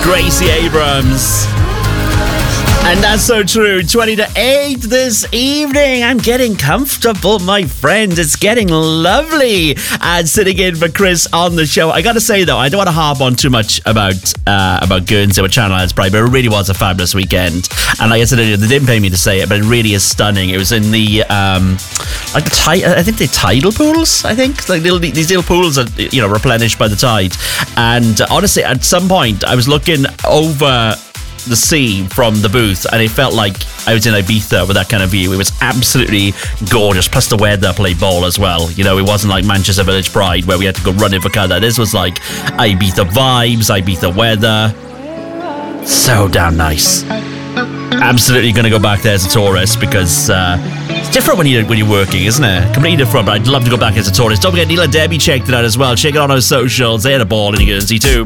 Gracie Abrams. And that's so true. 20 to 8 this evening. I'm getting comfortable, my friend. It's getting lovely. And sitting in for Chris on the show. I got to say, though, I don't want to harp on too much about Guernsey with Channel Islands Pride, but it really was a fabulous weekend. And like I said earlier, they didn't pay me to say it, but it really is stunning. It was in the, I think the tidal pools, I think. Like these little pools are, replenished by the tide. And honestly, at some point, I was looking over the sea from the booth and it felt like I was in Ibiza with that kind of view. It was absolutely gorgeous, plus the weather played ball as well. It wasn't like Manchester Village Pride where we had to go running for colour. This was like Ibiza vibes, Ibiza weather. So damn nice. Absolutely going to go back there as a tourist because it's different when you're working, isn't it? Completely different, but I'd love to go back as a tourist. Don't forget, Neil and Debbie checked it out as well. Check it out on our socials. They had a ball in Guernsey too.